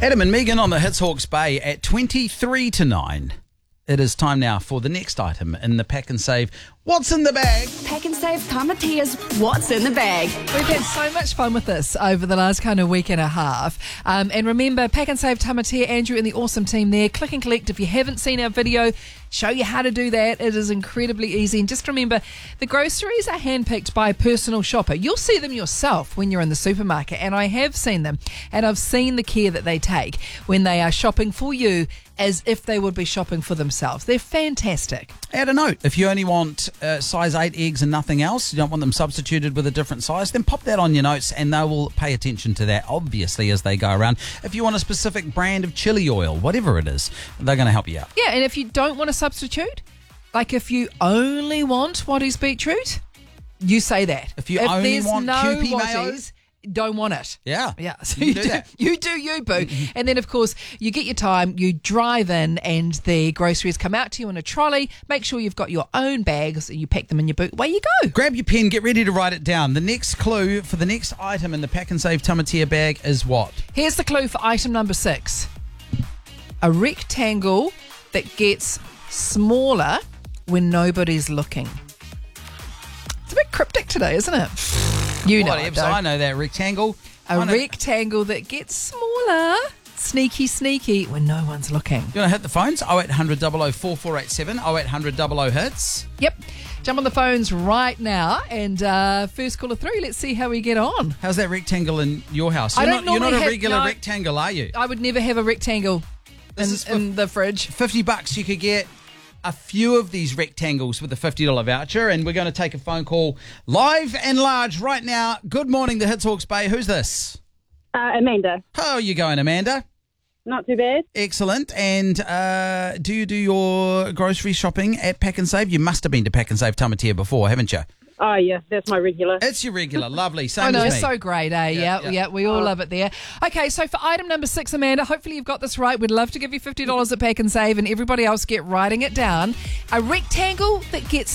Adam and Megan on the Hits Hawke's Bay at 23 to 9. It is time now for the next item in the Pack and Save What's in the Bag? Pack and Save Tamatia's What's in the Bag. We've had so much fun with this over the last kind of week and a half. And remember, Pack and Save Tamatea, Andrew and the awesome team there. Click and collect. If you haven't seen our video, show you how to do that. It is incredibly easy. And just remember, the groceries are handpicked by a personal shopper. You'll see them yourself when you're in the supermarket. And I have seen them. And I've seen the care that they take when they are shopping for you as if they would be shopping for themselves. They're fantastic. Add a note. If you only want size 8 eggs and nothing else, you don't want them substituted with a different size, then pop that on your notes and they will pay attention to that, obviously, as they go around. If you want a specific brand of chili oil, whatever it is, they're going to help you out. Yeah, and if you don't want to substitute, like if you only want what is beetroot, you say that. If only want Kewpie mayo, Whatties, don't want it. Yeah. So you do that. You do you, boo. And then, of course, you get your time, you drive in, and the groceries come out to you in a trolley. Make sure you've got your own bags, and you pack them in your boot. Away you go. Grab your pen, get ready to write it down. The next clue for the next item in the Pack and Save Tamatea bag is what? Here's the clue for item number 6. A rectangle that gets smaller when nobody's looking. It's a bit cryptic today, isn't it? You know it, I know that rectangle. A rectangle that gets smaller, sneaky, when no one's looking. You want to hit the phones? 0800 00 4487, 0800 00 hits. Yep. Jump on the phones right now and first caller through. Let's see how we get on. How's that rectangle in your house? You're You're not a regular no, rectangle, are you? I would never have a rectangle in the fridge. $50 you could get a few of these rectangles with a $50 voucher, and we're going to take a phone call live and large right now. Good morning, the Hits Hawke's Bay. Who's this? Amanda. How are you going, Amanda? Not too bad. Excellent. And do you do your grocery shopping at Pack and Save? You must have been to Pack and Save Tamatea before, haven't you? Oh, yeah, that's my regular. It's your regular. Lovely. Same I know, as me. it's so great, eh? Yeah, we all love it there. Okay, so for item number 6, Amanda, hopefully you've got this right. We'd love to give you $50 at Pack and Save, and everybody else get writing it down. A rectangle that gets